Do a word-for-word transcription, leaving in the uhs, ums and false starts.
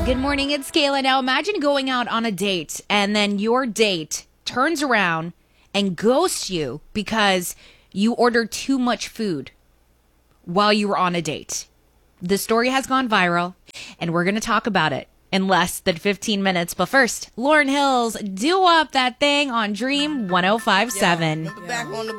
Good morning, it's Kayla. Now imagine going out on a date and then your date turns around and ghosts you because you ordered too much food while you were on a date. The story has gone viral and we're going to talk about it in less than fifteen minutes. But first, Lauryn Hill's Do Up That Thing on Dream one oh five point seven. Back on the